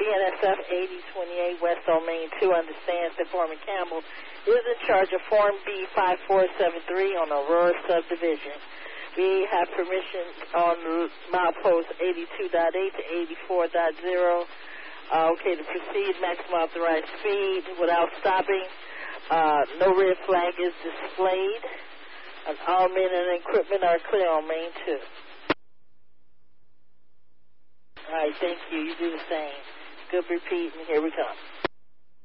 BNSF 8028 West on Main 2 understands that Foreman Campbell is in charge of Form B5473 on Aurora Subdivision. We have permission on milepost 82.8 to 84.0. Okay, to proceed, maximum authorized speed without stopping. No red flag is displayed. And all men and equipment are clear on Main 2. All right, thank you. You do the same. Good repeat, and here we come.